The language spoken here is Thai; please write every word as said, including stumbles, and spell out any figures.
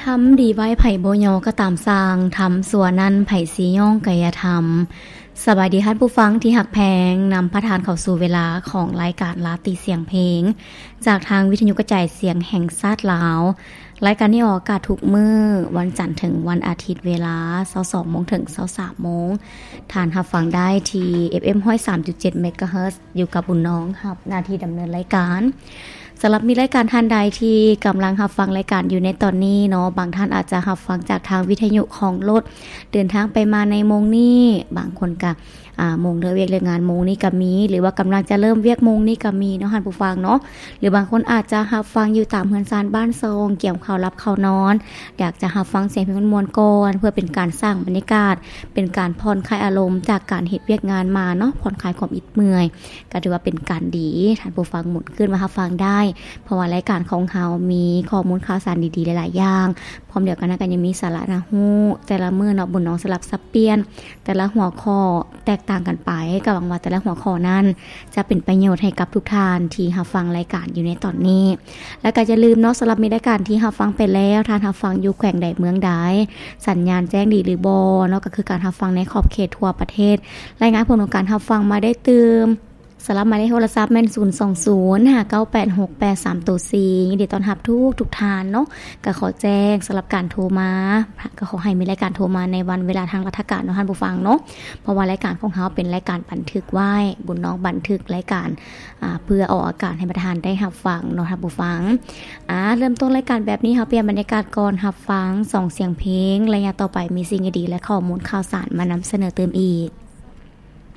ทำดีไว้ไผ่โบยอก็ตามสร้างทำสัวนั้นไผ่สีย่องกายธรรมสบายดีท่านผู้ฟังที่หักแพงนำพระทานเข้าสู่เวลาของรายการลาตีเสียงเพลงจากทางวิทยุกระจายเสียงแห่งชาติลาวรายการนี้ออกอากาศทุกมื้อวันจันทร์ถึงวันอาทิตย์เวลา ยี่สิบสองโมงถึง ยี่สิบสามโมงท่านรับฟังได้ที่ เอฟ เอ็ม หนึ่งร้อยสามจุดเจ็ด เมกะเฮิรตซ์อยู่กับบุญน้องครับหน้าที่ดำเนินรายการสำหรับมีรายการท่านใดที่กำลังรับฟังรายการอยู่ในตอนนี้เนาะบางท่านอาจจะรับฟังจากทางวิทยุของรถเดินทางไปมาในโมงนี้บางคนก็อ่าโมงเลิกเวียกเลิกงานโมงนี้ก็มีหรือว่ากำลังจะเริ่มเวียกโมงนี้ก็มีเนาะท่านผู้ฟังเนาะหรือบางคนอาจจะรับฟังอยู่ตามเฮือนซานบ้านทรงเกี่ยวข้าวรับข้าวนอนอยากจะรับฟังเสียงเพลงมวลๆก่อนเพื่อเป็นการสร้างบรรยากาศเป็นการผ่อนคลายอารมณ์จากการเฮ็ดเวียกงานมาเนาะผ่อนคลายความอิดเมื่อยก็ถือว่าเป็นการดีท่านผู้ฟังหมุนขึ้นมารับฟังได้เพราะว่ารายการของเฮามีข้อมูลข่าวสารดีๆหลายๆอย่างพร้อมเดียวกันนะก็ยังมีสาระนะฮู้แต่ละมื้อเนาะบุญน้องสลับซับเปลี่ยนแต่ละหัวข้อแตกต่างกันไปก็หวังว่าแต่ละหัวข้อนั้นจะเป็นประโยชน์ให้กับทุกท่านที่รับฟังรายการอยู่ในตอนนี้และก็อย่าลืมเนาะสำหรับมีรายการที่รับฟังไปแล้วท่านรับฟังอยู่แขวงใดเมืองใดสัญญาณแจ้งดีหรือบ่เนาะก็คือการรับฟังในขอบเขตทั่วประเทศรายงานผลของการรับฟังมาได้เติมสำหรับหมายเลขโทรศัพท์แม่นศูนย์ สอง ศูนย์ ห้า เก้า แปด หก แปด สาม สี่ยินดีต้อนรับทุกทุกท่านเนาะก็ขอแจ้งสำหรับการโทรมาก็ขอให้มีรายการโทรมาในวันเวลาทางราชการเนาะท่านผู้ฟังเนาะเพราะว่ารายการของเฮาเป็นรายการบันทึกไว้บุญน้องบันทึกรายการอ่าเพื่อออกอากาศให้ประธานได้รับฟังเนาะท่านผู้ฟังอ่าเริ่มต้นรายการแบบนี้เฮาเปลี่ยนบรรยากาศก่อนรับฟังสองเสียงเพลงระยะต่อไปมีสิ่งดีๆและข้อมูลข่าวสารมานำเสนอเติมอีก